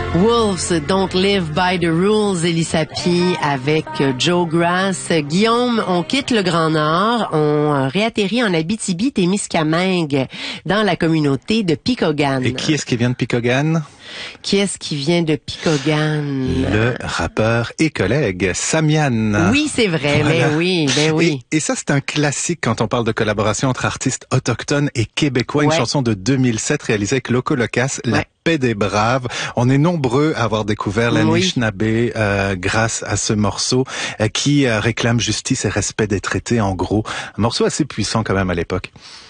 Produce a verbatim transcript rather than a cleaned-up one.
Wolves Don't Live by the Rules, Elisapi avec Joe Grass. Guillaume, on quitte le Grand Nord, on réatterrit en Abitibi-Témiscamingue, dans la communauté de Picogan. Et qui est-ce qui vient de Picogan? Qui est-ce qui vient de Picogan? Le rappeur et collègue Samian. Oui, c'est vrai, voilà. mais oui, ben oui. Et, et ça, c'est un classique quand on parle de collaboration entre artistes autochtones et québécois. Une ouais. chanson de deux mille sept réalisée avec Loco Locas, La ouais. paix des braves. On est nombreux à avoir découvert l'Anishinaabe oui. euh, grâce à ce morceau euh, qui euh, réclame justice et respect des traités, en gros. Un morceau assez puissant quand même à l'époque.